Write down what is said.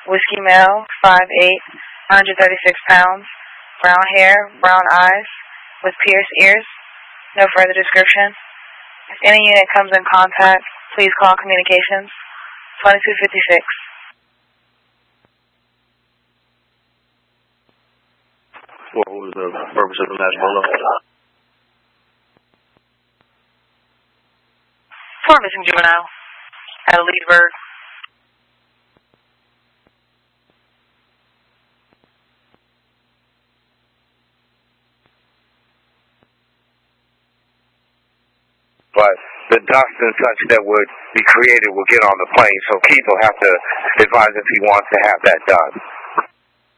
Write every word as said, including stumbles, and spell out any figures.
whiskey male, five eight, one hundred thirty-six pounds, brown hair, brown eyes, with pierced ears. No further description. If any unit comes in contact, please call communications, twenty-two fifty-six. What was the purpose of the last bolo? For missing juvenile at a Leesburg. But the dust and such that would be created will get on the plane, so Keith will have to advise if he wants to have that done.